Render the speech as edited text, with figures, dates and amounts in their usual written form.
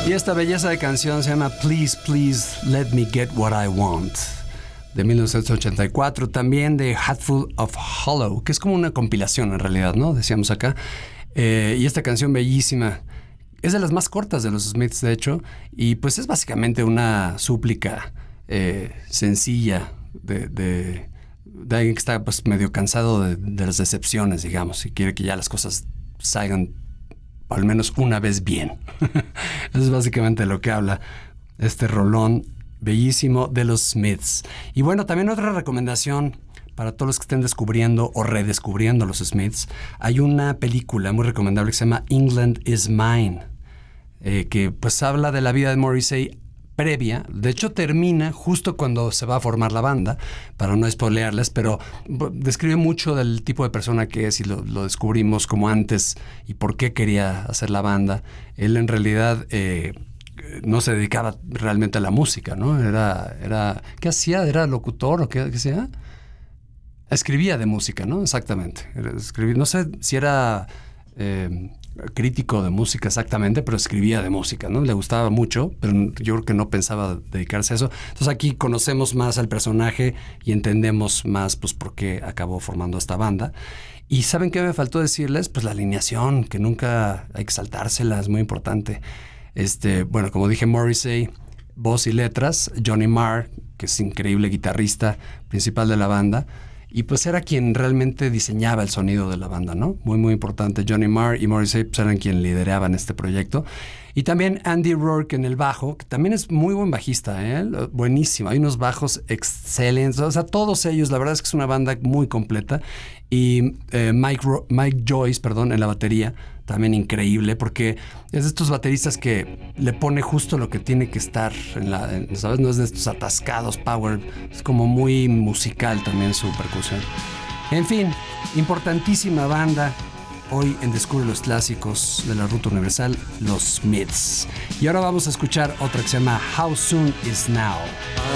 Y esta belleza de canción se llama Please, Please Let Me Get What I Want, de 1984, también de Hatful of Hollow, que es como una compilación en realidad, ¿no? Decíamos acá. Y esta canción bellísima es de las más cortas de los Smiths, de hecho, y pues es básicamente una súplica sencilla de alguien que está pues medio cansado de las decepciones, digamos, y quiere que ya las cosas salgan al menos una vez bien. Eso es básicamente lo que habla este rolón bellísimo de los Smiths. Y bueno, también otra recomendación para todos los que estén descubriendo o redescubriendo los Smiths. Hay una película muy recomendable que se llama England is Mine, que pues habla de la vida de Morrissey previa. De hecho, termina justo cuando se va a formar la banda, para no spoilearles, pero describe mucho del tipo de persona que es y lo descubrimos como antes y por qué quería hacer la banda. Él en realidad no se dedicaba realmente a la música, ¿no? ¿Qué hacía? ¿Era locutor o qué hacía? Escribía de música, ¿no? Exactamente. No sé si era crítico de música exactamente, pero escribía de música, ¿no? Le gustaba mucho, pero yo creo que no pensaba dedicarse a eso. Entonces aquí conocemos más al personaje y entendemos más pues por qué acabó formando esta banda. Y ¿saben qué me faltó decirles? Pues la alineación, que nunca hay que saltársela, es muy importante. Bueno, como dije, Morrissey, voz y letras, Johnny Marr, que es increíble guitarrista principal de la banda, y pues era quien realmente diseñaba el sonido de la banda, ¿no? Muy, muy importante. Johnny Marr y Morrissey pues eran quien lideraban este proyecto. Y también Andy Rourke en el bajo, que también es muy buen bajista, ¿eh? Buenísimo. Hay unos bajos excelentes. O sea, todos ellos, la verdad es que es una banda muy completa. Y Mike Joyce, en la batería, también increíble, porque es de estos bateristas que le pone justo lo que tiene que estar, ¿sabes? No es de estos atascados power, es como muy musical también su percusión. En fin, importantísima banda hoy en Descubre los Clásicos de la Ruta Universal, los Smiths. Y ahora vamos a escuchar otra que se llama How Soon Is Now.